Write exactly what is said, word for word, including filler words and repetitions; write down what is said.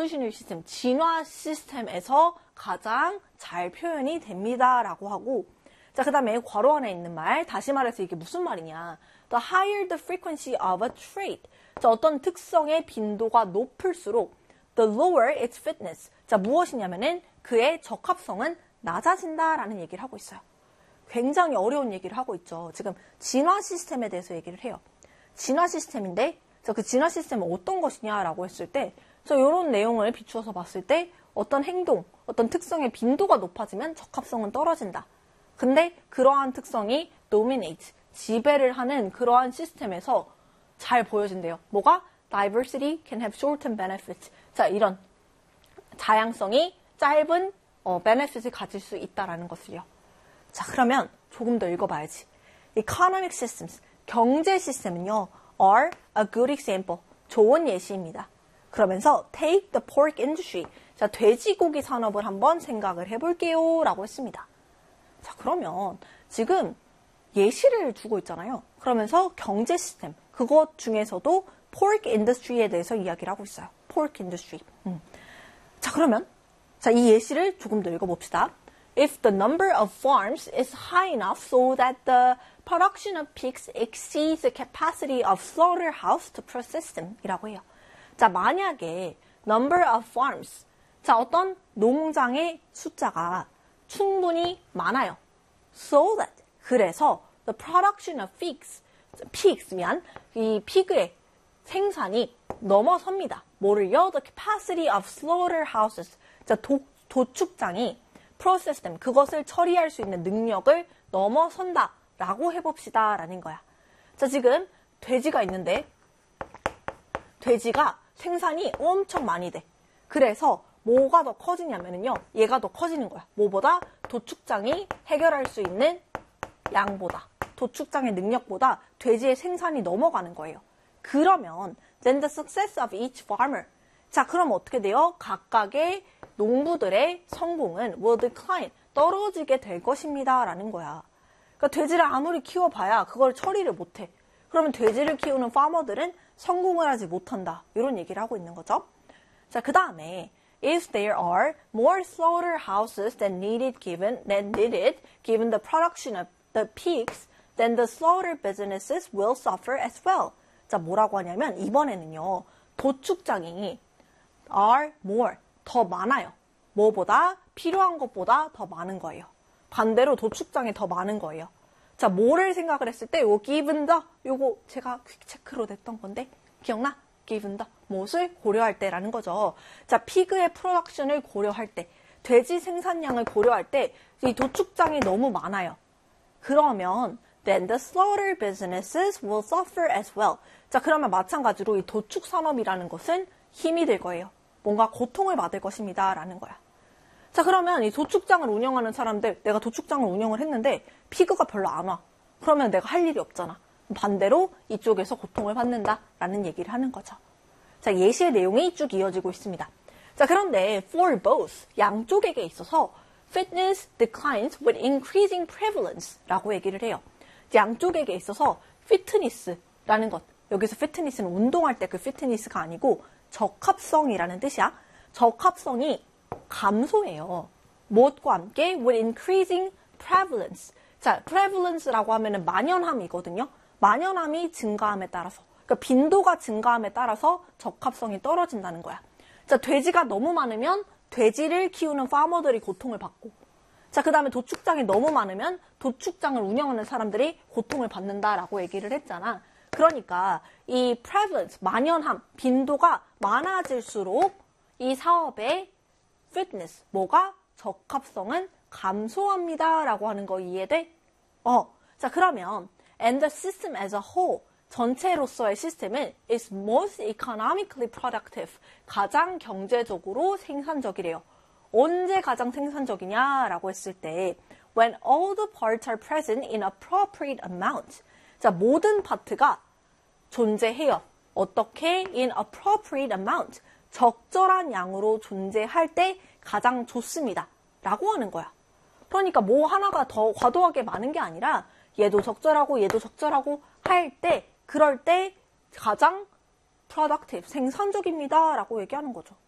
evolutionary system, 진화 시스템에서 가장 잘 표현이 됩니다. 라고 하고, 자, 그 다음에 괄호 안에 있는 말, 다시 말해서 이게 무슨 말이냐. The higher the frequency of a trait. 자, 어떤 특성의 빈도가 높을수록 the lower its fitness. 자, 무엇이냐면은 그의 적합성은 낮아진다라는 얘기를 하고 있어요. 굉장히 어려운 얘기를 하고 있죠. 지금 진화 시스템에 대해서 얘기를 해요. 진화 시스템인데, 자, 그 진화 시스템은 어떤 것이냐라고 했을 때, 자, 이런 내용을 비추어서 봤을 때 어떤 행동, 어떤 특성의 빈도가 높아지면 적합성은 떨어진다. 근데 그러한 특성이 dominate, 지배를 하는 그러한 시스템에서 잘 보여진대요. 뭐가? Diversity can have short-term benefits. 자, 이런 다양성이 짧은 어, benefit을 가질 수 있다라는 것을요. 자, 그러면 조금 더 읽어봐야지. Economic systems, 경제 시스템은요, are a good example, 좋은 예시입니다. 그러면서 take the pork industry, 자, 돼지고기 산업을 한번 생각을 해볼게요 라고 했습니다. 자, 그러면 지금 예시를 주고 있잖아요. 그러면서 경제 시스템, 그것 중에서도 pork industry에 대해서 이야기를 하고 있어요. pork industry. 음. 자, 그러면 자, 이 예시를 조금 더 읽어봅시다. If the number of farms is high enough so that the production of pigs exceeds the capacity of slaughterhouse to process them 이라고 해요. 자, 만약에 number of farms, 자, 어떤 농장의 숫자가 충분히 많아요. So that, 그래서 the production of pigs, pigs, 미안, 이 피그의 생산이 넘어섭니다. 뭐를요? The capacity of slaughterhouses, 자, 도, 도축장이 process them, 그것을 처리할 수 있는 능력을 넘어선다 라고 해봅시다 라는 거야. 자, 지금 돼지가 있는데 돼지가 생산이 엄청 많이 돼. 그래서 뭐가 더 커지냐면요, 얘가 더 커지는 거야. 뭐보다? 도축장이 해결할 수 있는 양보다, 도축장의 능력보다 돼지의 생산이 넘어가는 거예요. 그러면 then the success of each farmer, 자, 그럼 어떻게 돼요? 각각의 농부들의 성공은 will decline, 떨어지게 될 것입니다 라는 거야. 그러니까 돼지를 아무리 키워봐야 그걸 처리를 못해. 그러면 돼지를 키우는 파머들은 성공을 하지 못한다, 이런 얘기를 하고 있는 거죠. 자, 그 다음에 if there are more slaughterhouses than needed given than needed given the production of the pigs, then the slaughter businesses will suffer as well. 자, 뭐라고 하냐면 이번에는요, 도축장이 are more, 더 많아요. 뭐보다? 필요한 것보다 더 많은 거예요. 반대로 도축장이 더 많은 거예요. 자, 뭐를 생각을 했을 때 요 given the, 요거 제가 퀵체크로 냈던 건데 기억나? given the, 무엇을 고려할 때라는 거죠. 자, 피그의 프로덕션을 고려할 때, 돼지 생산량을 고려할 때 이 도축장이 너무 많아요. 그러면 then the slaughter businesses will suffer as well. 자, 그러면 마찬가지로 이 도축 산업이라는 것은 힘이 될 거예요. 뭔가 고통을 받을 것입니다 라는 거야. 자, 그러면 이 도축장을 운영하는 사람들, 내가 도축장을 운영을 했는데 피그가 별로 안 와. 그러면 내가 할 일이 없잖아. 반대로 이쪽에서 고통을 받는다라는 얘기를 하는 거죠. 자, 예시의 내용이 쭉 이어지고 있습니다. 자, 그런데 for both, 양쪽에게 있어서 fitness declines with increasing prevalence라고 얘기를 해요. 양쪽에게 있어서 fitness라는 것, 여기서 fitness는 운동할 때 그 fitness가 아니고 적합성이라는 뜻이야. 적합성이 감소해요. 무엇과 함께? with increasing prevalence. 자, prevalence라고 하면은 만연함이거든요. 만연함이 증가함에 따라서, 그러니까 빈도가 증가함에 따라서 적합성이 떨어진다는 거야. 자, 돼지가 너무 많으면 돼지를 키우는 파머들이 고통을 받고, 자, 그 다음에 도축장이 너무 많으면 도축장을 운영하는 사람들이 고통을 받는다라고 얘기를 했잖아. 그러니까 이 prevalence, 만연함, 빈도가 많아질수록 이 사업의 fitness, 뭐가? 적합성은 감소합니다 라고 하는 거 이해돼? 어, 자, 그러면 and the system as a whole, 전체로서의 시스템은 is most economically productive, 가장 경제적으로 생산적이래요. 언제 가장 생산적이냐라고 했을 때 when all the parts are present in appropriate amount. 자, 모든 파트가 존재해요. 어떻게? in appropriate amount. 적절한 양으로 존재할 때 가장 좋습니다. 라고 하는 거야. 그러니까 뭐 하나가 더 과도하게 많은 게 아니라 얘도 적절하고 얘도 적절하고 할 때, 그럴 때 가장 productive, 생산적입니다. 라고 얘기하는 거죠.